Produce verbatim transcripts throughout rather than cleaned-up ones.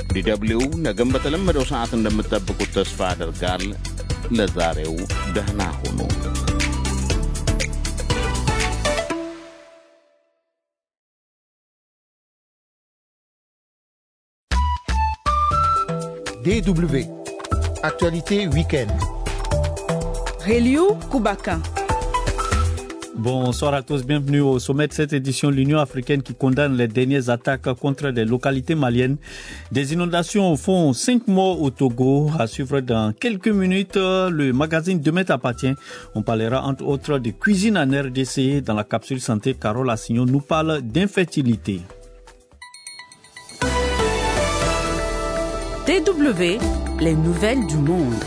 ዲ ደብልዩ ነገም በተለመደው ሰዓት እንደምትጠብቁት ተስፋ አደርጋል። ለዛሬው ደህና ሁኑ። D W Actualité Week-end. Reliou Koubaka. Bonsoir à tous, bienvenue au sommet de cette édition. L'Union africaine qui condamne les dernières attaques contre des localités maliennes. Des inondations font cinq morts au Togo. À suivre dans quelques minutes, le magazine Demain t'appartient. On parlera entre autres de cuisine en R D C. Dans la capsule santé, Carole Assignon nous parle d'infertilité. D W, les nouvelles du monde.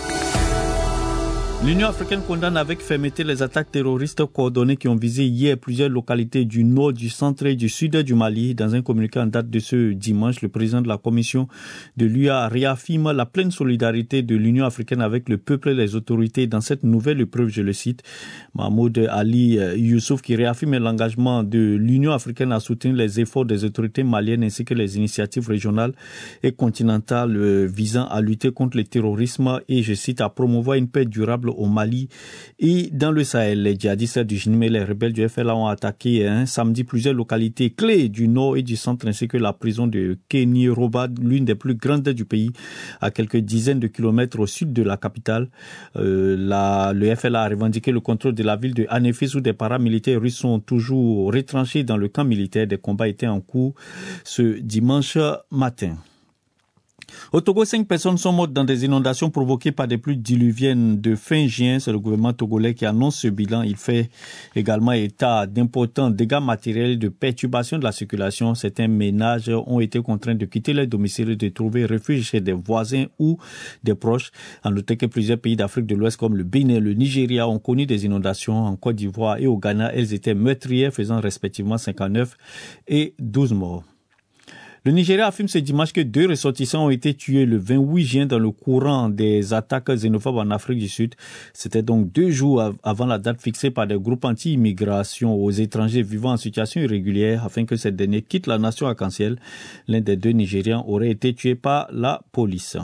L'Union africaine condamne avec fermeté les attaques terroristes coordonnées qui ont visé hier plusieurs localités du nord, du centre et du sud du Mali. Dans un communiqué en date de ce dimanche, le président de la commission de l'U A réaffirme la pleine solidarité de l'Union africaine avec le peuple et les autorités dans cette nouvelle épreuve, je le cite. Mahmoud Ali Youssouf qui réaffirme l'engagement de l'Union africaine à soutenir les efforts des autorités maliennes ainsi que les initiatives régionales et continentales visant à lutter contre le terrorisme et, je cite, à promouvoir une paix durable au Mali et dans le Sahel. Les djihadistes du J N M et les rebelles du F L A ont attaqué un samedi plusieurs localités clés du nord et du centre ainsi que la prison de Kéniroba, l'une des plus grandes du pays, à quelques dizaines de kilomètres au sud de la capitale. Euh, la, le F L A a revendiqué le contrôle de la ville de Hanefis où des paramilitaires russes sont toujours retranchés dans le camp militaire. Des combats étaient en cours ce dimanche matin. Au Togo, cinq personnes sont mortes dans des inondations provoquées par des pluies diluviennes de fin juin. C'est le gouvernement togolais qui annonce ce bilan. Il fait également état d'importants dégâts matériels et de perturbations de la circulation. Certains ménages ont été contraints de quitter leur domicile et de trouver refuge chez des voisins ou des proches. En notant que plusieurs pays d'Afrique de l'Ouest comme le Bénin et le Nigeria ont connu des inondations. En Côte d'Ivoire et au Ghana, elles étaient meurtrières, faisant respectivement cinquante-neuf et douze morts. Le Nigeria affirme ce dimanche que deux ressortissants ont été tués le vingt-huit juin dans le courant des attaques xénophobes en Afrique du Sud. C'était donc deux jours avant la date fixée par des groupes anti-immigration aux étrangers vivant en situation irrégulière afin que ces derniers quittent la nation arc-en-ciel. L'un des deux Nigérians aurait été tué par la police.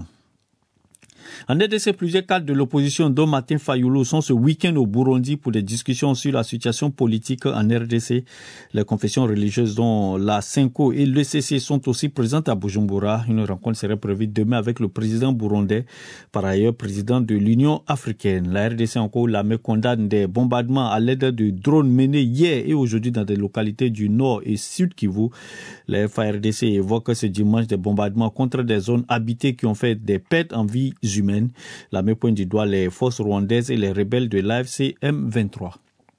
En R D C, plusieurs cadres de l'opposition, dont Martin Fayulu, sont ce week-end au Burundi pour des discussions sur la situation politique en R D C. Les confessions religieuses, dont la Senko et l'E C C, sont aussi présentes à Bujumbura. Une rencontre serait prévue demain avec le président burundais, par ailleurs président de l'Union africaine. La R D C encore l'armée condamne des bombardements à l'aide de drones menés hier et aujourd'hui dans des localités du nord et sud Kivu. La F A R D C évoque ce dimanche des bombardements contre des zones habitées qui ont fait des pertes en vie humaine. L'armée pointe du doigt les forces rwandaises et les rebelles de l'A F C M vingt-trois.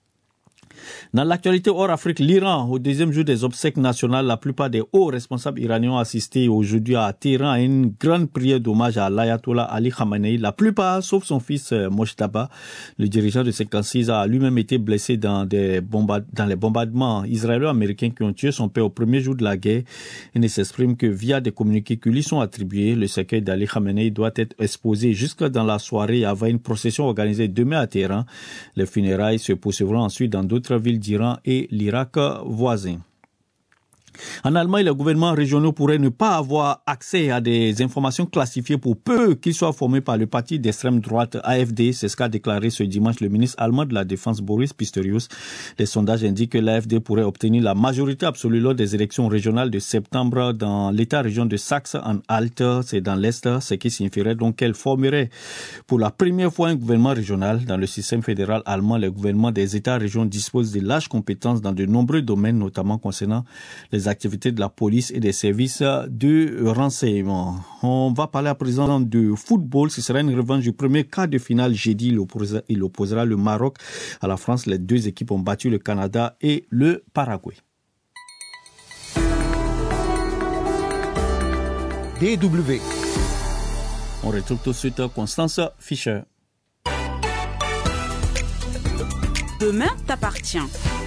Dans l'actualité hors Afrique, l'Iran, au deuxième jour des obsèques nationales, la plupart des hauts responsables iraniens ont assisté aujourd'hui à Téhéran à une grande prière d'hommage à l'ayatollah Ali Khamenei. La plupart, sauf son fils Mojtaba, le dirigeant de cinquante-six ans, a lui-même été blessé dans, des bombard... dans les bombardements israélo-américains qui ont tué son père au premier jour de la guerre. Il ne s'exprime que via des communiqués qui lui sont attribués. Le cercueil d'Ali Khamenei doit être exposé jusque dans la soirée avant une procession organisée demain à Téhéran. Les funérailles se poursuivront ensuite dans d'autres villes d'Iran et l'Irak voisin. En Allemagne, les gouvernements régionaux pourraient ne pas avoir accès à des informations classifiées pour peu qu'ils soient formés par le parti d'extrême droite A F D. C'est ce qu'a déclaré ce dimanche le ministre allemand de la Défense Boris Pistorius. Les sondages indiquent que l'A F D pourrait obtenir la majorité absolue lors des élections régionales de septembre dans l'État-région de Saxe-Anhalt, c'est dans l'Est, ce qui signifierait donc qu'elle formerait pour la première fois un gouvernement régional. Dans le système fédéral allemand, les gouvernements des États-régions disposent de larges compétences dans de nombreux domaines, notamment concernant les activités de la police et des services de renseignement. On va parler à présent de football. Ce sera une revanche du premier quart de finale jeudi. Il opposera, il opposera le Maroc à la France. Les deux équipes ont battu le Canada et le Paraguay. D W. On retrouve tout de suite Constance Fischer. Demain t'appartient.